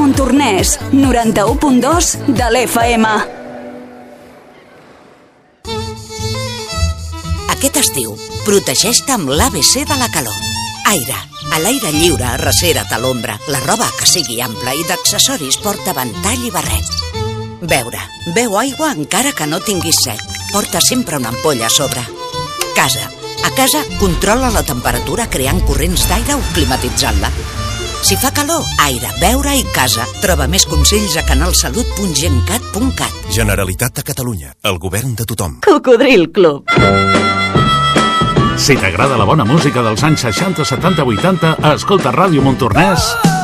Montornès, 91.2 de l'FM. Aquest estiu, protegeix-te amb l'ABC de la calor. Aire. A l'aire lliure, arrecera't a l'ombra. La roba que sigui ampla i d'accessoris porta ventall i barret. Beure. Beu aigua encara que no tinguis set. Porta sempre una ampolla a sobre. Casa. A casa, controla la temperatura creant corrents d'aire o climatitzant-la. Si fa calor, aire, beure i casa. Troba més consells a canalsalut.gencat.cat. Generalitat de Catalunya. El govern de tothom. Cocodril Club. Si t'agrada la bona música dels anys 60, 70, 80, escolta Ràdio Montornès